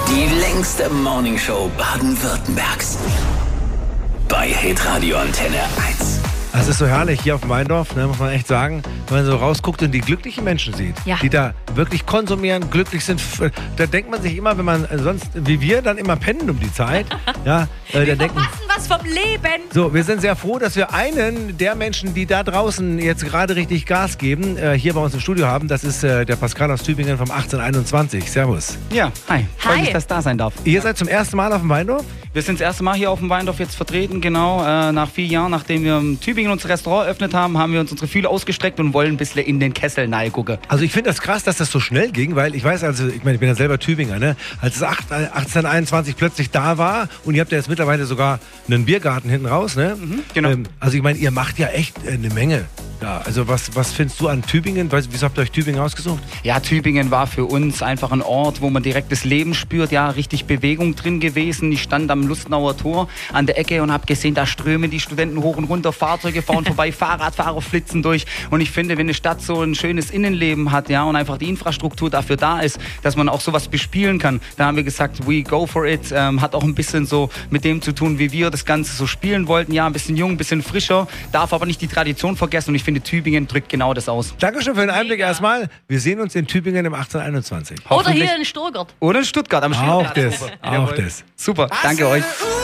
Die längste Morningshow Baden-Württembergs. Bei Hitradio Antenne 1. Es ist so herrlich hier auf dem Weindorf, ne, muss man echt sagen, wenn man so rausguckt und die glücklichen Menschen sieht, die da wirklich konsumieren, glücklich sind. Da denkt man sich immer, wenn man sonst, wie wir, dann immer pennen um die Zeit. Ja, wir verpassen was vom Leben. So, wir sind sehr froh, dass wir einen der Menschen, die da draußen jetzt gerade richtig Gas geben, hier bei uns im Studio haben. Das ist der Pascal aus Tübingen vom 1821. Servus. Ja, hi. Freut mich, dass ich da sein darf. Ihr seid zum ersten Mal auf dem Weindorf? Wir sind das erste Mal hier auf dem Weindorf jetzt vertreten, genau. Nach 4 Jahren, nachdem wir in Tübingen unser Restaurant eröffnet haben, haben wir uns unsere Fühler ausgestreckt und wollen ein bisschen in den Kessel gucken. Also ich finde das krass, dass das so schnell ging, weil ich weiß, also ich meine, ich bin ja selber Tübinger, ne? Als es 1821 plötzlich da war und ihr habt ja jetzt mittlerweile sogar einen Biergarten hinten raus, ne? Genau. Also ich meine, ihr macht ja echt eine Menge. Ja, also was findest du an Tübingen? Wieso habt ihr euch Tübingen ausgesucht? Ja, Tübingen war für uns einfach ein Ort, wo man direkt das Leben spürt. Ja, richtig Bewegung drin gewesen. Ich stand am Lustenauer Tor an der Ecke und habe gesehen, da strömen die Studenten hoch und runter, Fahrzeuge fahren vorbei, Fahrradfahrer flitzen durch. Und ich finde, wenn eine Stadt so ein schönes Innenleben hat, ja, und einfach die Infrastruktur dafür da ist, dass man auch sowas bespielen kann, da haben wir gesagt, we go for it. Hat auch ein bisschen so mit dem zu tun, wie wir das Ganze so spielen wollten. Ja, ein bisschen jung, ein bisschen frischer, darf aber nicht die Tradition vergessen. Und ich finde, Tübingen drückt genau das aus. Dankeschön für den Einblick erstmal. Wir sehen uns in Tübingen im 1821. Oder hier in Stuttgart. Oder in Stuttgart am Auch das. Super, danke euch.